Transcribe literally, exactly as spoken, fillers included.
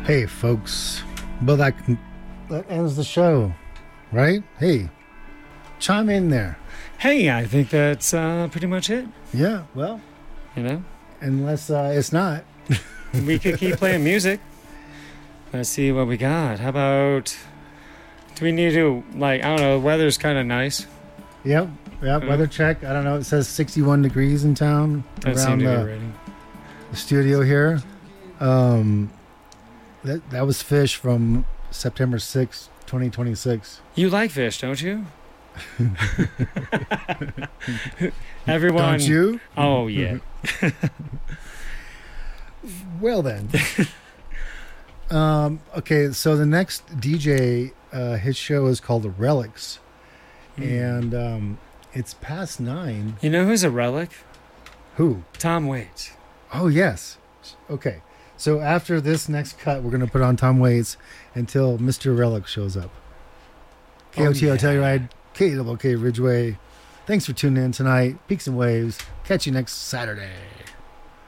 Hey, folks. Well, that, that ends the show, right? Hey, chime in there. Hey, I think that's uh, pretty much it. Yeah, well, You know, unless uh, it's not. we could keep playing music. Let's see what we got. How about? Do we need to like? I don't know. The weather's kind of nice. Yep, yep. Uh, Weather check. I don't know. It says sixty-one degrees in town That around seemed to be the, ready. the studio here. Um, that that was Fish from September sixth, twenty twenty-six. You like fish, don't you? Everyone. Don't you? Oh yeah. Well then. um, okay, so the next D J, uh, his show is called The Relics, Hmm. and um, it's past nine. You know who's a relic? Who? Tom Waits. Oh yes. Okay, so after this next cut, we're gonna put on Tom Waits until Mister Relic shows up. K O T O Oh, yeah. Telluride, K W K Ridgeway. Thanks for tuning in tonight. Peaks and Waves. Catch you next Saturday.